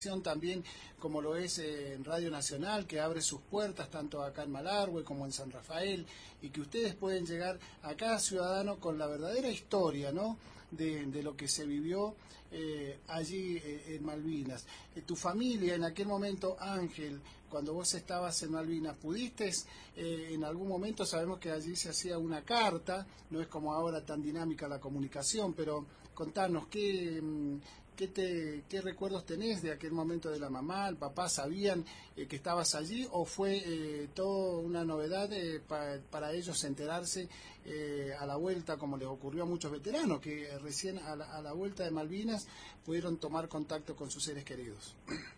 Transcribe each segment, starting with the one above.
También como lo es en Radio Nacional, que abre sus puertas tanto acá en Malargüe como en San Rafael, y que ustedes pueden llegar a cada ciudadano con la verdadera historia, ¿no?, de lo que se vivió allí en Malvinas. Tu familia en aquel momento, Ángel, cuando vos estabas en Malvinas, ¿pudiste en algún momento? Sabemos que allí se hacía una carta, no es como ahora tan dinámica la comunicación, pero contanos, ¿qué recuerdos tenés de aquel momento de la mamá, el papá? ¿Sabían que estabas allí o fue todo una novedad para ellos enterarse a la vuelta, como les ocurrió a muchos veteranos, que recién a la vuelta de Malvinas pudieron tomar contacto con sus seres queridos?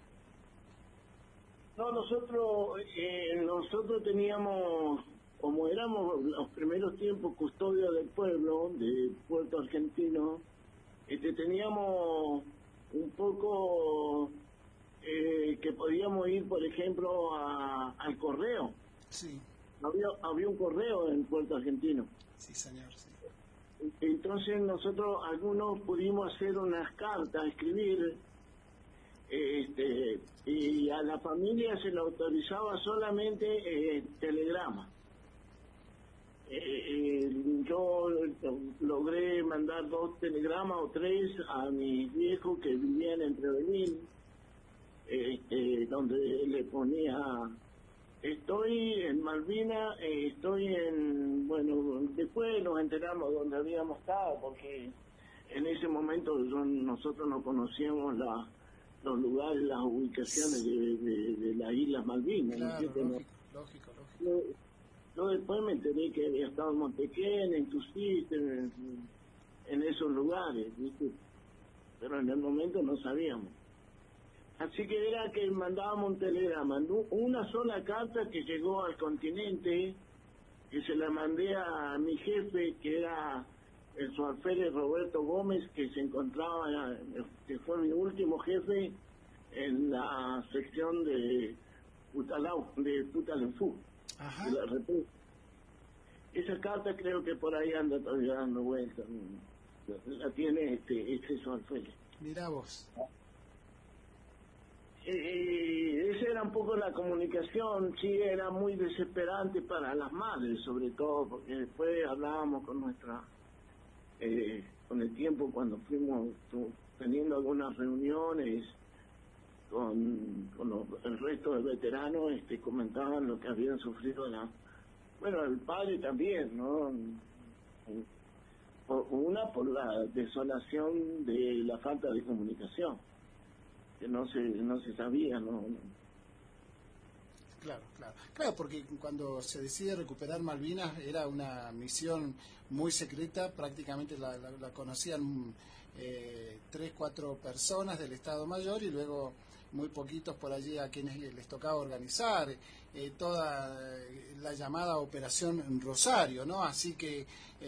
No, nosotros teníamos, como éramos los primeros tiempos custodios del pueblo, de Puerto Argentino, teníamos un poco que podíamos ir, por ejemplo, al correo. Sí. Había un correo en Puerto Argentino. Sí, señor, sí. Entonces nosotros, algunos pudimos hacer unas cartas, escribir, y a la familia se le autorizaba solamente telegrama. Yo logré mandar 2 telegramas o 3 a mis viejos que vivían en Trevelín, donde le ponía: estoy en Malvinas, estoy en... Bueno, después nos enteramos dónde habíamos estado, porque en ese momento nosotros no conocíamos los lugares, las ubicaciones de las Islas Malvinas. Claro, lógico. Yo después me enteré que había estado en Montequén, en Tusiste, en esos lugares, ¿viste? Pero en el momento no sabíamos. Así que era que mandábamos un telegrama, una sola carta que llegó al continente, que se la mandé a mi jefe, que era el sualférez Roberto Gómez, que se encontraba, que fue mi último jefe en la sección de Putalenfú. Ajá. De la República. Esa carta creo que por ahí anda todavía dando vueltas, la tiene este sualférez. Mirá vos. Esa era un poco la comunicación. Sí, era muy desesperante para las madres, sobre todo, porque después hablábamos con con el tiempo, cuando fuimos teniendo algunas reuniones con el resto de veteranos, comentaban lo que habían sufrido bueno, el padre también, ¿no? Por la desolación de la falta de comunicación, que no se sabía, ¿no? Claro, porque cuando se decide recuperar Malvinas era una misión muy secreta, prácticamente la conocían 3-4 personas del Estado Mayor y luego muy poquitos por allí a quienes les tocaba organizar toda la llamada Operación Rosario, ¿no? Así que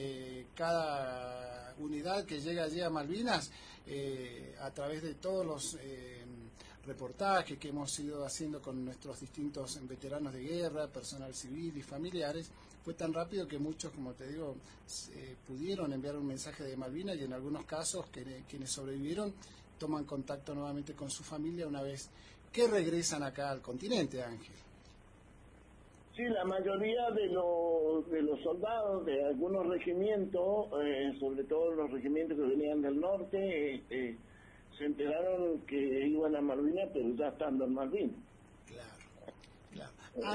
cada unidad que llega allí a Malvinas, a través de todos los reportajes que hemos ido haciendo con nuestros distintos veteranos de guerra, personal civil y familiares, fue tan rápido que muchos, como te digo, pudieron enviar un mensaje de Malvinas, y en algunos casos quienes sobrevivieron toman contacto nuevamente con su familia una vez que regresan acá al continente, Ángel. Sí, la mayoría de los soldados de algunos regimientos, sobre todo los regimientos que venían del norte, se enteraron que iban a Malvinas, pero ya estando en Malvinas. Claro.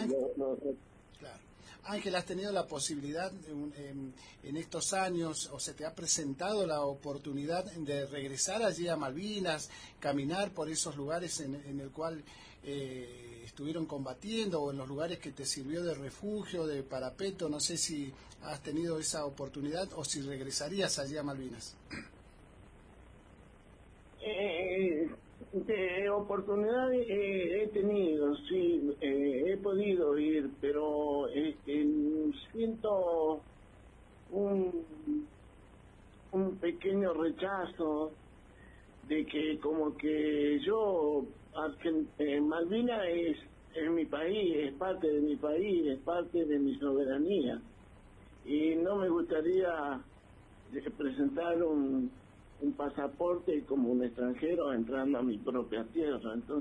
Ángel, ¿has tenido la posibilidad en estos años, o se te ha presentado la oportunidad de regresar allí a Malvinas, caminar por esos lugares en el cual estuvieron combatiendo, o en los lugares que te sirvió de refugio, de parapeto? No sé si has tenido esa oportunidad o si regresarías allí a Malvinas. Oportunidades he tenido, sí, he podido ir, pero siento un pequeño rechazo de que como que Malvinas es mi país, es parte de mi país, es parte de mi soberanía, y no me gustaría presentar un un pasaporte como un extranjero entrando a mi propia tierra. Entonces